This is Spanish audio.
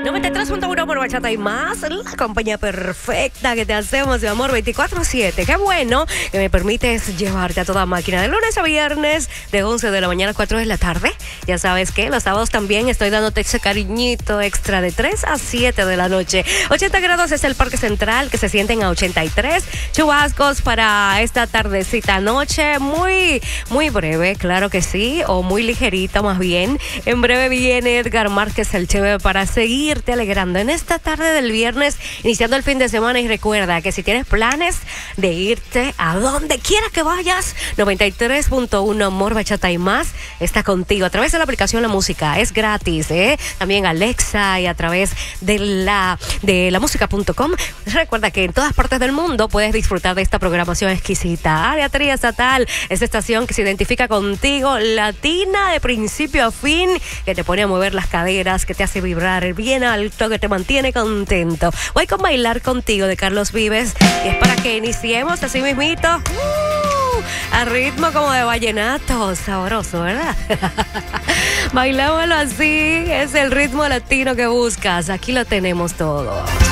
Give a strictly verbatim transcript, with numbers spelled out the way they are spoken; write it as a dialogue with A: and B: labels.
A: noventa y tres punto uno por Bachata y Más, la compañía perfecta que te hacemos de amor veinticuatro siete. Qué bueno que me permites llevarte a toda máquina de lunes a viernes, de once de la mañana a cuatro de la tarde. Ya sabes que los sábados también estoy dándote ese cariñito extra de tres a siete de la noche. ochenta grados es el Parque Central, que se sienten a ochenta y tres. Chubascos para esta tardecita noche, muy, muy breve, claro que sí, o muy ligerita más bien. En breve viene Edgar Márquez, el chévere, para seguirte alegrando en esta tarde del viernes, iniciando el fin de semana. Y recuerda que si tienes planes de irte a donde quiera que vayas, noventa y tres punto uno Amor, Bachata y Más está contigo a través de la aplicación La Música. Es gratis, ¿eh? También Alexa y a través de la de la música punto com. Recuerda que en todas partes del mundo puedes disfrutar de esta programación exquisita. Aleatoria Estatal, esta estación que se identifica contigo, latina de principio a fin, que te pone a mover las caderas, que te hace vibrar bien alto, que te mantiene contento. Voy con Bailar Contigo de Carlos Vives y es para que iniciemos así mismito, uh, a ritmo como de vallenato, sabroso, ¿verdad? Bailámoslo así, es el ritmo latino que buscas, aquí lo tenemos todo.